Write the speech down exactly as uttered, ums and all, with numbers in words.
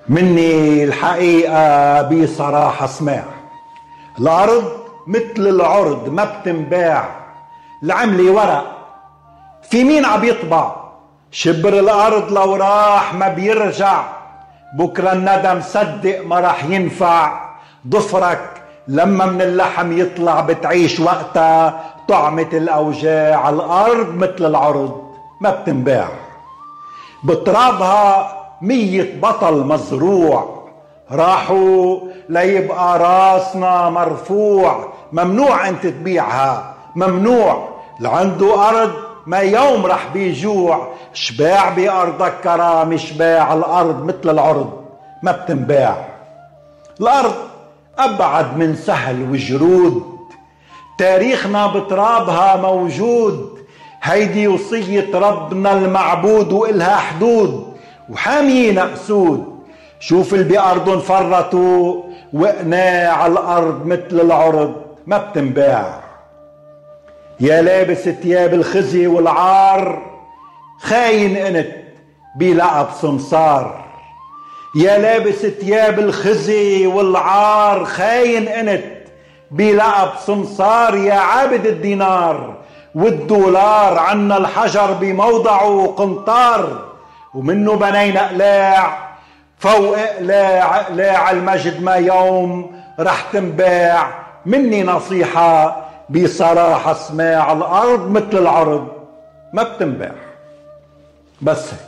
مني الحقيقة بصراحة سماع، الأرض مثل العرض ما بتنباع، العملة ورق في مين عم يطبع، شبر الأرض لو راح ما بيرجع، بكرة الندم صدق ما راح ينفع، ضفرك لما من اللحم يطلع بتعيش وقتها طعمة الأوجاع، الأرض مثل العرض ما بتنباع، بترابها مية بطل مزروع، راحوا ليبقى راسنا مرفوع، ممنوع انت تبيعها، ممنوع لعنده أرض ما يوم رح بيجوع، شباع بأرضك كرامة شباع، الأرض مثل العرض ما بتنباع، الأرض أبعد من سهل وجرود، تاريخنا بترابها موجود، هيدي وصية ربنا المعبود وإلها حدود، وحامينا أسود، شوف اللي بأرضهم فرطوا وقناع، الأرض مثل العرض ما بتنباع، يا لابس ثياب الخزي والعار خاين انت بلقب سمسار، يا لابس ثياب الخزي والعار خاين انت بلقب سمسار، يا عابد الدينار والدولار، عنا الحجر بموضعه قنطار، ومنه بنينا قلاع فوق قلاع، قلاع المجد ما يوم رح تنباع، مني نصيحة بصراحة اسماع، الأرض مثل العرض ما بتنباع، بس هيك.